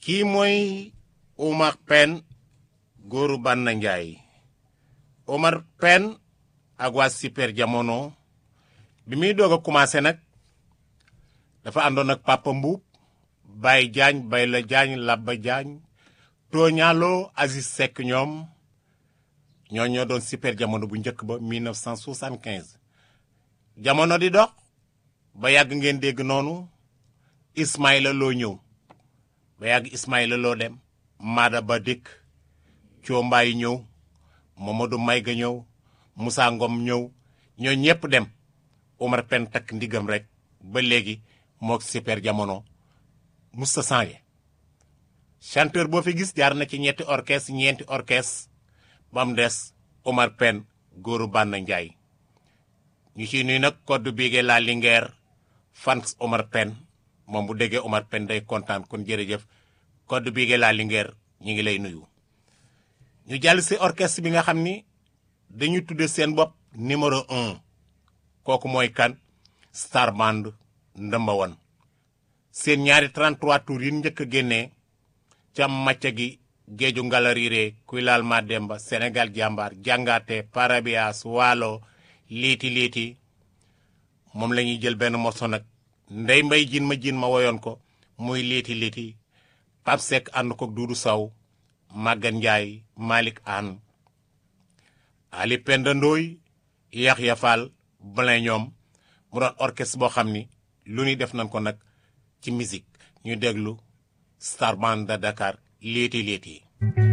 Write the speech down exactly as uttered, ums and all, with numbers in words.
kii mooy Omar Pène góoru Banna Njaay. Omar Pène ak waa Super Jamono bi muy doog a commencé nag dafa àndoon ak Papa Mbuub Baye Diagne Bayla Diagne Labba Diagne Tooñaaloo Aziz Seck ñoom ñoo ñoo doon Super Jamono bu njëkk ba mille neuf cent soixante-quinze. jamono di dox ba yàgg ngeen dégg noonu Ismaïla Loo ñëw ba yàgg Ismaïla Loo dem Maada Ba dikk Coombaay ñëw Mamadou Mayga ñëw Moussa Ngom ñëw ñoo ñépp dem Omar Pène takk ndigam rek ba léegi mook Super Jamono musta changé. chanteur boo fi gis jaar na ci ñetti orchestre ñeenti orchestre ba mu des Omar Pène góoru Banna Njaay. ñu ciy nuy nag code bigee la Linguère fans Omar Pène moom bu déggee Omar Pène day kontaan kon jërëjëf code bigee la Linguère ñu ngi lay nuyu. ñu jàll si orchestre bi nga xam ni dañu tudde seen bopp numéro un kooku mooy kan Star Band Ndëmba Wan. seen ñaari trente-trois tours yi njëkk a génnee ca macca gi géeju ngalariire kuy laal ma demba Sénégal jàmbaar jàngaate parabias waalo liiti liiti moom la ñuy jël benn morceau nag ndey mbay jin ma jin ma woyoon ko muy liiti liiti Pape Seck ànd ko Duudu Saw Magan Njaay Malick Anne Ali Penda Ndooy Yaxya Fall Blin ñoom mu doon orchestre boo xam ni lu ñuy def nañ ko nag ci musique ñu déglu Star Band de Dakar liiti liiti